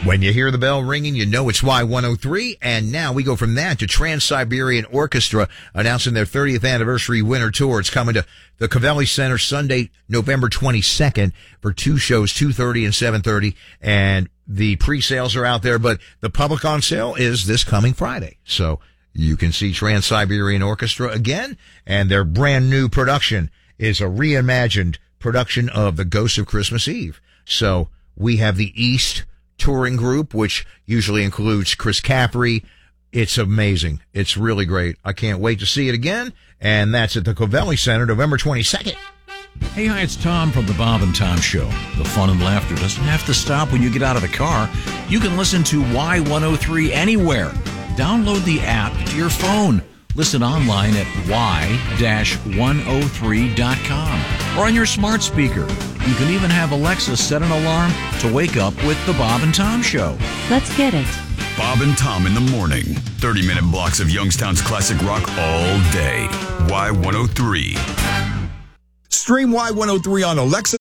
When you hear the bell ringing, you know it's Y103. And now we go from that to Trans-Siberian Orchestra announcing their 30th anniversary winter tour. It's coming to the Covelli Center Sunday, November 22nd for 2 shows, 2:30 and 7:30. And the pre-sales are out there, but the public on sale is this coming Friday. So you can see Trans-Siberian Orchestra again, and their brand new production is a reimagined production of The Ghost of Christmas Eve. So we have the East touring group, which usually includes Chris Capri. It's amazing. It's really great. I can't wait to see it again. And that's at the Covelli Center, November 22nd. Hey, hi, it's Tom from the Bob and Tom Show. The fun and laughter doesn't have to stop when you get out of the car. You can listen to Y103 anywhere. Download the app to your phone. Listen online at y-103.com or on your smart speaker. You can even have Alexa set an alarm to wake up with the Bob and Tom Show. Let's get it. Bob and Tom in the morning. 30-minute blocks of Youngstown's classic rock all day. Y103. Stream Y103 on Alexa.